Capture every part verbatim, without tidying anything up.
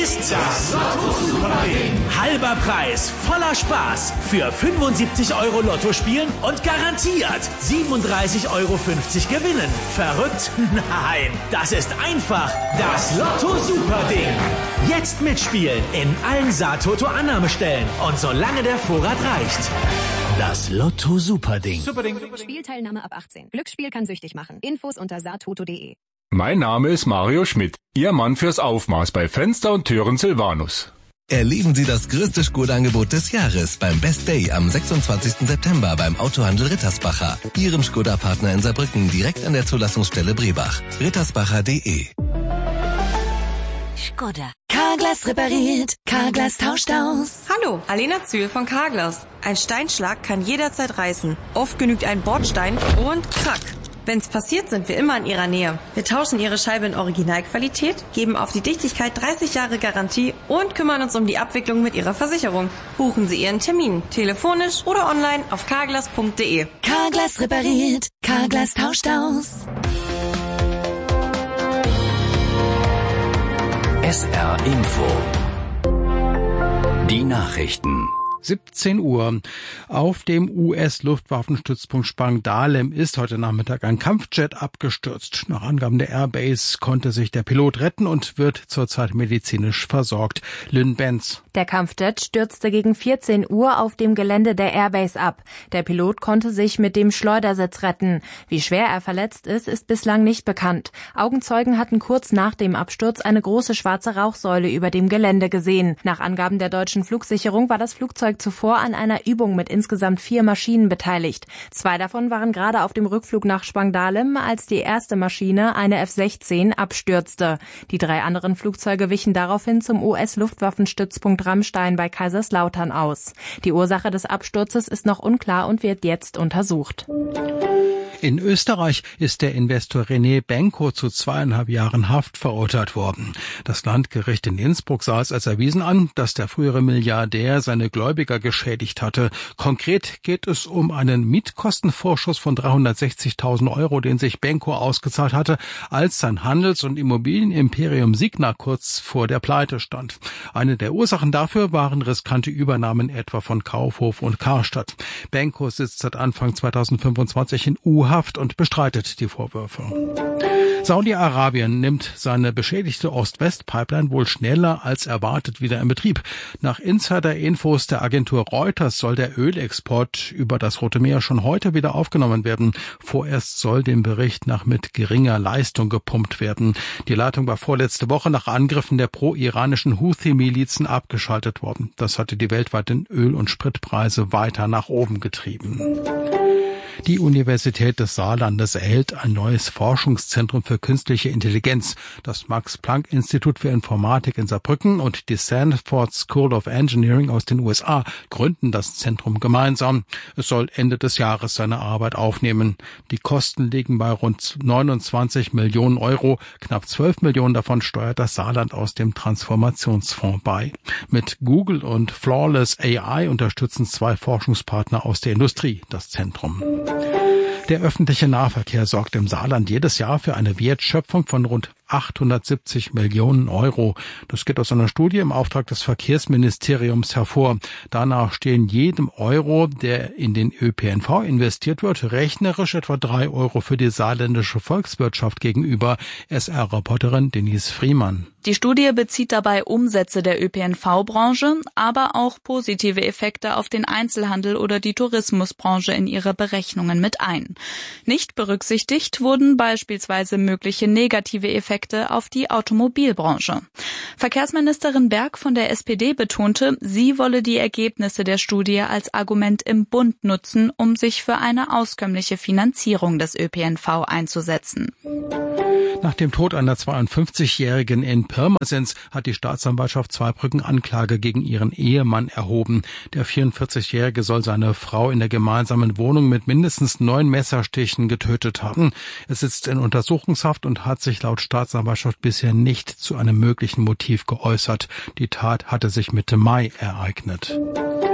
Ist das Lotto-Super-Ding. Halber Preis, voller Spaß. Für fünfundsiebzig Euro Lotto spielen und garantiert siebenunddreißig Euro fünfzig gewinnen. Verrückt? Nein, das ist einfach das Lotto-Super-Ding. Jetzt mitspielen in allen Saattoto-Annahmestellen und solange der Vorrat reicht. Das Lotto-Super-Ding. Superding. Spielteilnahme ab achtzehn. Glücksspiel kann süchtig machen. Infos unter saattoto punkt de. Mein Name ist Mario Schmidt, Ihr Mann fürs Aufmaß bei Fenster und Türen Silvanus. Erleben Sie das größte Skoda-Angebot des Jahres beim Best Day am sechsundzwanzigsten September beim Autohandel Rittersbacher, Ihrem Skoda-Partner in Saarbrücken, direkt an der Zulassungsstelle Brebach. rittersbacher punkt de. Skoda. Carglass repariert, Carglass tauscht aus. Hallo, Alena Zühl von Carglass. Ein Steinschlag kann jederzeit reißen. Oft genügt ein Bordstein und krack. Wenn's passiert, sind wir immer in Ihrer Nähe. Wir tauschen Ihre Scheibe in Originalqualität, geben auf die Dichtigkeit dreißig Jahre Garantie und kümmern uns um die Abwicklung mit Ihrer Versicherung. Buchen Sie Ihren Termin, telefonisch oder online auf carglass punkt de. Carglass repariert, Carglass tauscht aus. S R Info. Die Nachrichten. siebzehn Uhr. Auf dem U S-Luftwaffenstützpunkt Spangdahlem ist heute Nachmittag ein Kampfjet abgestürzt. Nach Angaben der Airbase konnte sich der Pilot retten und wird zurzeit medizinisch versorgt. Lynn Benz. Der Kampfjet stürzte gegen vierzehn Uhr auf dem Gelände der Airbase ab. Der Pilot konnte sich mit dem Schleudersitz retten. Wie schwer er verletzt ist, ist bislang nicht bekannt. Augenzeugen hatten kurz nach dem Absturz eine große schwarze Rauchsäule über dem Gelände gesehen. Nach Angaben der deutschen Flugsicherung war das Flugzeug zuvor an einer Übung mit insgesamt vier Maschinen beteiligt. Zwei davon waren gerade auf dem Rückflug nach Spangdahlem, als die erste Maschine, eine F sechzehn, abstürzte. Die drei anderen Flugzeuge wichen daraufhin zum U S-Luftwaffenstützpunkt Ramstein bei Kaiserslautern aus. Die Ursache des Absturzes ist noch unklar und wird jetzt untersucht. In Österreich ist der Investor René Benko zu zweieinhalb Jahren Haft verurteilt worden. Das Landgericht in Innsbruck sah es als erwiesen an, dass der frühere Milliardär seine Gläubiger geschädigt hatte. Konkret geht es um einen Mietkostenvorschuss von dreihundertsechzigtausend Euro, den sich Benko ausgezahlt hatte, als sein Handels- und Immobilienimperium Signa kurz vor der Pleite stand. Eine der Ursachen dafür waren riskante Übernahmen etwa von Kaufhof und Karstadt. Benko sitzt seit Anfang zweitausendfünfundzwanzig in U-Haft und bestreitet die Vorwürfe. Saudi-Arabien nimmt seine beschädigte Ost-West-Pipeline wohl schneller als erwartet wieder in Betrieb. Nach Insider-Infos der Agentur Reuters soll der Ölexport über das Rote Meer schon heute wieder aufgenommen werden. Vorerst soll dem Bericht nach mit geringer Leistung gepumpt werden. Die Leitung war vorletzte Woche nach Angriffen der pro-iranischen Houthi-Milizen abgeschaltet worden. Das hatte die weltweiten Öl- und Spritpreise weiter nach oben getrieben. Die Universität des Saarlandes erhält ein neues Forschungszentrum für künstliche Intelligenz. Das Max-Planck-Institut für Informatik in Saarbrücken und die Stanford School of Engineering aus den U S A gründen das Zentrum gemeinsam. Es soll Ende des Jahres seine Arbeit aufnehmen. Die Kosten liegen bei rund neunundzwanzig Millionen Euro. Knapp zwölf Millionen davon steuert das Saarland aus dem Transformationsfonds bei. Mit Google und Flawless A I unterstützen zwei Forschungspartner aus der Industrie das Zentrum. Der öffentliche Nahverkehr sorgt im Saarland jedes Jahr für eine Wertschöpfung von rund achthundertsiebzig Millionen Euro. Das geht aus einer Studie im Auftrag des Verkehrsministeriums hervor. Danach stehen jedem Euro, der in den Ö P N V investiert wird, rechnerisch etwa drei Euro für die saarländische Volkswirtschaft gegenüber. S R-Reporterin Denise Friemann. Die Studie bezieht dabei Umsätze der Ö P N V-Branche, aber auch positive Effekte auf den Einzelhandel oder die Tourismusbranche in ihre Berechnungen mit ein. Nicht berücksichtigt wurden beispielsweise mögliche negative Effekte auf die Automobilbranche. Verkehrsministerin Berg von der S P D betonte, sie wolle die Ergebnisse der Studie als Argument im Bund nutzen, um sich für eine auskömmliche Finanzierung des Ö P N V einzusetzen. Nach dem Tod einer zweiundfünfzigjährigen in Pirmasens hat die Staatsanwaltschaft Zweibrücken Anklage gegen ihren Ehemann erhoben. Der vierundvierzigjährige soll seine Frau in der gemeinsamen Wohnung mit mindestens neun Messerstichen getötet haben. Er sitzt in Untersuchungshaft und hat sich laut Staatsanwaltschaft bisher nicht zu einem möglichen Motiv geäußert. Die Tat hatte sich Mitte Mai ereignet.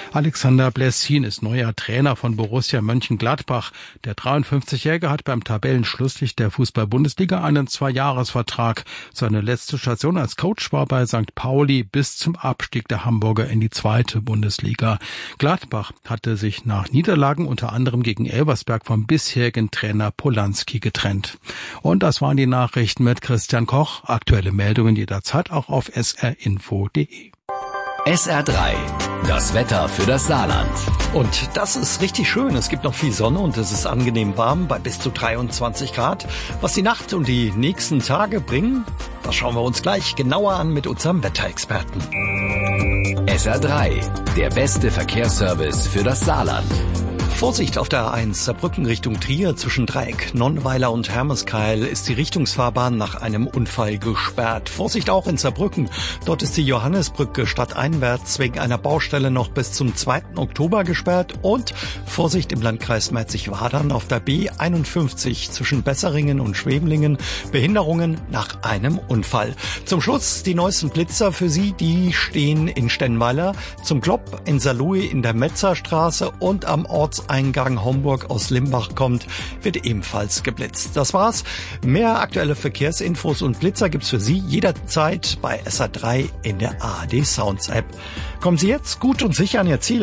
Alexander Blessin ist neuer Trainer von Borussia Mönchengladbach. Der dreiundfünfzigjährige hat beim Tabellenschlusslicht der Fußball-Bundesliga einen Zweijahresvertrag. Seine letzte Station als Coach war bei Sankt Pauli bis zum Abstieg der Hamburger in die zweite Bundesliga. Gladbach hatte sich nach Niederlagen unter anderem gegen Elversberg vom bisherigen Trainer Polanski getrennt. Und das waren die Nachrichten mit Christian Koch. Aktuelle Meldungen jederzeit auch auf s r info punkt d e. S R drei, das Wetter für das Saarland. Und das ist richtig schön. Es gibt noch viel Sonne und es ist angenehm warm bei bis zu dreiundzwanzig Grad. Was die Nacht und die nächsten Tage bringen, das schauen wir uns gleich genauer an mit unserem Wetterexperten. S R drei, der beste Verkehrsservice für das Saarland. Vorsicht auf der A eins Saarbrücken Richtung Trier zwischen Dreieck, Nonnweiler und Hermeskeil ist die Richtungsfahrbahn nach einem Unfall gesperrt. Vorsicht auch in Saarbrücken. Dort ist die Johannesbrücke stadteinwärts wegen einer Baustelle noch bis zum zweiten Oktober gesperrt. Und Vorsicht im Landkreis Merzig-Wadern auf der B einundfünfzig zwischen Besseringen und Schwemlingen. Behinderungen nach einem Unfall. Zum Schluss die neuesten Blitzer für Sie. Die stehen in Stennweiler, zum Klopp in Saarlouis in der Metzerstraße und am Orts Eingang Homburg aus Limbach kommt, wird ebenfalls geblitzt. Das war's. Mehr aktuelle Verkehrsinfos und Blitzer gibt's für Sie jederzeit bei S R drei in der A R D Sounds App. Kommen Sie jetzt gut und sicher an Ihr Ziel.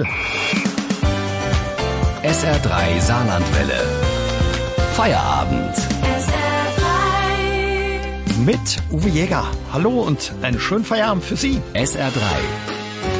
S R drei Saarlandwelle. Feierabend. S R drei Mit Uwe Jäger. Hallo und einen schönen Feierabend für Sie. S R drei.